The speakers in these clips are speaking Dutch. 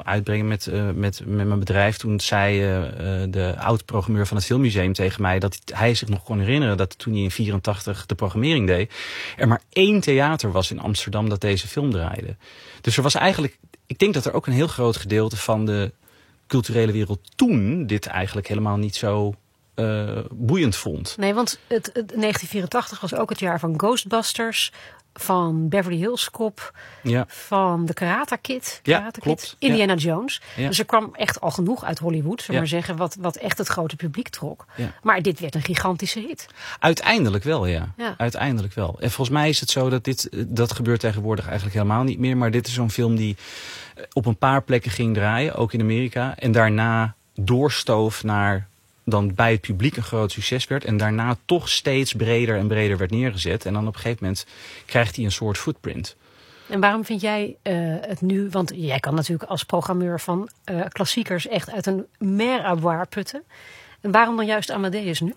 uitbrengen met mijn bedrijf. Toen zei de oud-programmeur van het Filmmuseum tegen mij dat hij zich nog kon herinneren dat toen hij in 1984 de programmering deed, er maar 1 theater was in Amsterdam dat deze film draaide. Dus er was eigenlijk, ik denk dat er ook een heel groot gedeelte van de culturele wereld toen dit eigenlijk helemaal niet zo boeiend vond. Nee, want 1984 was ook het jaar van Ghostbusters, van Beverly Hills Cop, van de Karate Kid, klopt. Indiana Jones. Ja. Dus er kwam echt al genoeg uit Hollywood, zullen we maar zeggen, wat echt het grote publiek trok. Ja. Maar dit werd een gigantische hit. Uiteindelijk wel, ja. Uiteindelijk wel. En volgens mij is het zo dat gebeurt tegenwoordig eigenlijk helemaal niet meer. Maar dit is zo'n film die op een paar plekken ging draaien, ook in Amerika. En daarna doorstoof naar dan bij het publiek een groot succes werd. En daarna toch steeds breder en breder werd neergezet. En dan op een gegeven moment krijgt hij een soort footprint. En waarom vind jij het nu... Want jij kan natuurlijk als programmeur van klassiekers echt uit een mer à boire putten. En waarom dan juist Amadeus nu?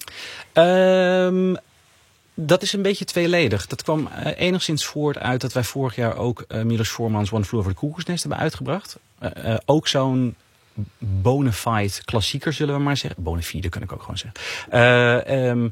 Dat is een beetje tweeledig. Dat kwam enigszins voort uit dat wij vorig jaar ook Milos Formans One Flew Over the Cuckoo's Nest hebben uitgebracht. Ook zo'n bona fide klassieker, zullen we maar zeggen. Bona fide, kan ik ook gewoon zeggen.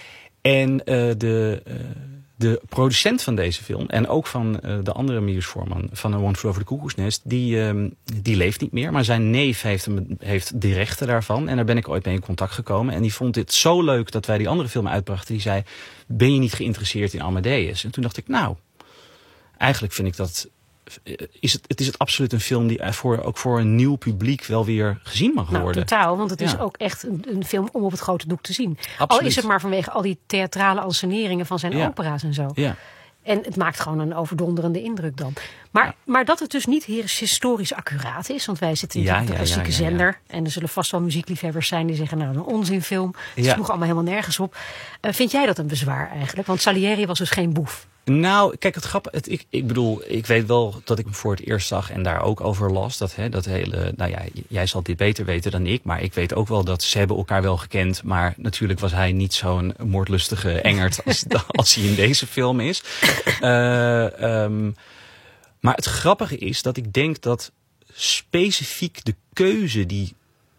De producent van deze film en ook van de andere Milos Forman van One Flew Over the Cuckoo's Nest, die leeft niet meer. Maar zijn neef heeft de rechten daarvan. En daar ben ik ooit mee in contact gekomen. En die vond dit zo leuk dat wij die andere film uitbrachten. Die zei, ben je niet geïnteresseerd in Amadeus? En toen dacht ik, nou, eigenlijk vind ik dat... Het is absoluut een film die ook voor een nieuw publiek wel weer gezien mag worden. Totaal, want het is ook echt een film om op het grote doek te zien. Absoluut. Al is het maar vanwege al die theatrale anseneringen van zijn opera's en zo. Ja. En het maakt gewoon een overdonderende indruk dan. Maar dat het dus niet historisch accuraat is. Want wij zitten in de klassieke zender. En er zullen vast wel muziekliefhebbers zijn die zeggen, nou, een onzinfilm. Het sloeg allemaal helemaal nergens op. Vind jij dat een bezwaar eigenlijk? Want Salieri was dus geen boef. Nou, kijk, het grappige, ik bedoel, ik weet wel dat ik hem voor het eerst zag en daar ook over las. Dat hele, nou ja, jij zal dit beter weten dan ik, maar ik weet ook wel dat ze hebben elkaar wel gekend. Maar natuurlijk was hij niet zo'n moordlustige engert als hij in deze film is. Maar het grappige is dat ik denk dat specifiek de keuze die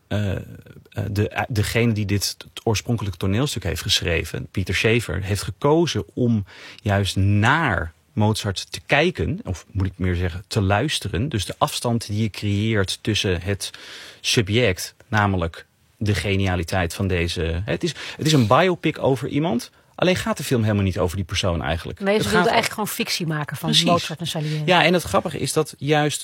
degene die dit oorspronkelijke toneelstuk heeft geschreven, Pieter Schäfer, heeft gekozen om juist naar Mozart te kijken, of moet ik meer zeggen, te luisteren. Dus de afstand die je creëert tussen het subject, namelijk de genialiteit van deze... Het is een biopic over iemand, alleen gaat de film helemaal niet over die persoon eigenlijk. Nee, ze wilden eigenlijk gewoon fictie maken van Mozart en Salieri. Ja, en het grappige is dat juist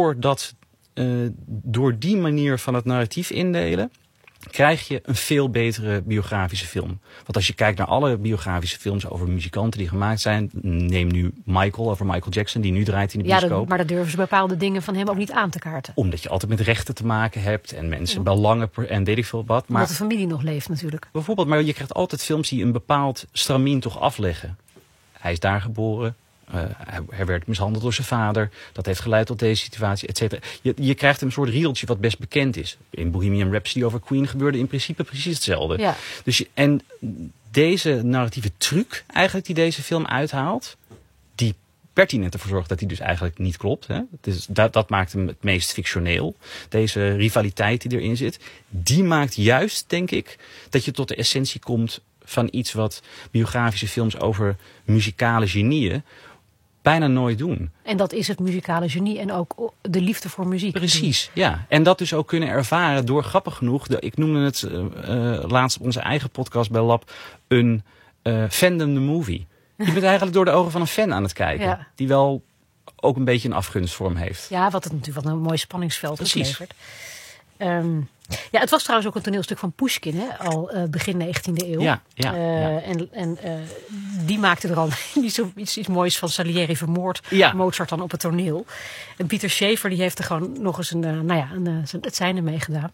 door die manier van het narratief indelen, krijg je een veel betere biografische film. Want als je kijkt naar alle biografische films over muzikanten die gemaakt zijn, neem nu Michael over Michael Jackson, die nu draait in de bioscoop. Ja, maar daar durven ze bepaalde dingen van hem ook niet aan te kaarten. Omdat je altijd met rechten te maken hebt en mensen belangen en weet ik veel wat. Maar omdat de familie nog leeft natuurlijk. Bijvoorbeeld, maar je krijgt altijd films die een bepaald stramien toch afleggen. Hij is daar geboren. Hij werd mishandeld door zijn vader. Dat heeft geleid tot deze situatie, et cetera. Je krijgt een soort rieltje wat best bekend is. In Bohemian Rhapsody over Queen gebeurde in principe precies hetzelfde. Ja. En deze narratieve truc eigenlijk die deze film uithaalt, die pertinent ervoor zorgt dat hij dus eigenlijk niet klopt. Hè? Dat maakt hem het meest fictioneel. Deze rivaliteit die erin zit, die maakt juist, denk ik, dat je tot de essentie komt van iets wat biografische films over muzikale genieën bijna nooit doen. En dat is het muzikale genie en ook de liefde voor muziek. Precies, ja. En dat dus ook kunnen ervaren door, grappig genoeg, ik noemde het laatst op onze eigen podcast bij Lab, een fandom the movie. Je bent eigenlijk door de ogen van een fan aan het kijken. Die wel ook een beetje een afgunstvorm heeft. Ja, wat het natuurlijk wat een mooi spanningsveld oplevert. Ja, het was trouwens ook een toneelstuk van Pushkin, hè? Al begin 19e eeuw. Ja. En die maakte er al iets moois van. Salieri vermoord, Mozart dan op het toneel. En Pieter Schäfer die heeft er gewoon nog eens het zijne mee gedaan.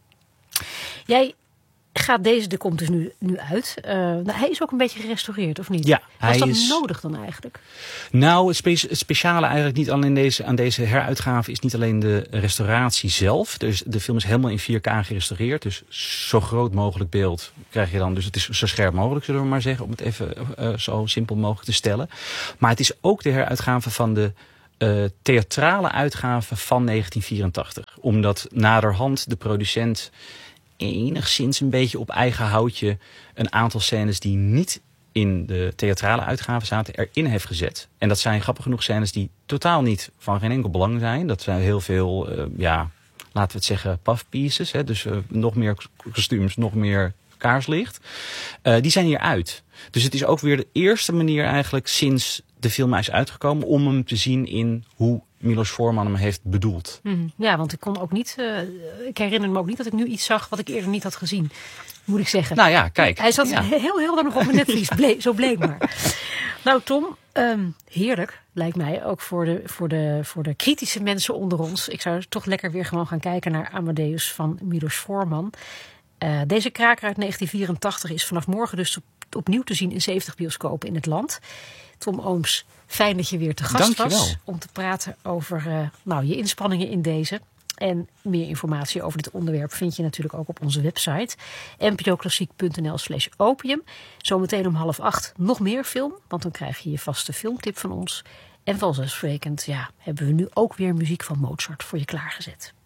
Deze komt dus nu uit. Hij is ook een beetje gerestaureerd, of niet? Ja, was dat nodig dan eigenlijk? Nou, het speciale eigenlijk niet alleen aan deze heruitgave is niet alleen de restauratie zelf. Dus de film is helemaal in 4K gerestaureerd. Dus zo groot mogelijk beeld krijg je dan. Dus het is zo scherp mogelijk, zullen we maar zeggen. Om het even zo simpel mogelijk te stellen. Maar het is ook de heruitgave van de theatrale uitgave van 1984. Omdat naderhand de producent enigszins een beetje op eigen houtje een aantal scènes die niet in de theatrale uitgave zaten erin heeft gezet. En dat zijn grappig genoeg scènes die totaal niet van geen enkel belang zijn. Dat zijn heel veel, laten we het zeggen, puff pieces. Hè? Dus nog meer kostuums, nog meer kaarslicht. Die zijn hier uit. Dus het is ook weer de eerste manier eigenlijk sinds de film is uitgekomen om hem te zien in hoe Milos Forman hem heeft bedoeld. Ja, want ik kon ook niet. Ik herinner me ook niet dat ik nu iets zag wat ik eerder niet had gezien. Moet ik zeggen. Nou ja, kijk. Hij zat heel helder nog op mijn netvlies. Zo bleek maar. Nou Tom, heerlijk lijkt mij. Ook voor de kritische mensen onder ons. Ik zou toch lekker weer gewoon gaan kijken naar Amadeus van Milos Forman. Deze kraker uit 1984 is vanaf morgen dus opnieuw te zien in 70 bioscopen in het land. Tom Ooms, fijn dat je weer te gast was. Om te praten over je inspanningen in deze. En meer informatie over dit onderwerp vind je natuurlijk ook op onze website. npoklassiek.nl/opium. Zometeen om 7:30 nog meer film. Want dan krijg je je vaste filmtip van ons. En vanzelfsprekend hebben we nu ook weer muziek van Mozart voor je klaargezet.